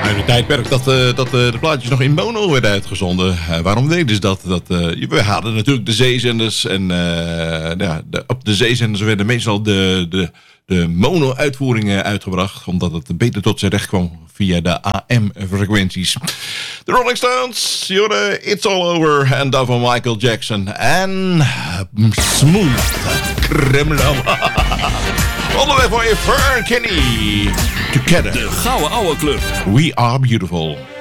Uit het tijdperk dat de plaatjes nog in mono werden uitgezonden. Waarom deden ze dat? We hadden natuurlijk de zeezenders. En op de zeezenders werden meestal de mono-uitvoeringen uitgebracht. Omdat het beter tot zijn recht kwam via de AM-frequenties. De Rolling Stones, It's All Over. En daarvan Michael Jackson. En Smooth Criminal. Onderweg voor je Fern Kenny. Together. De Gouden Ouwe Club. We are beautiful.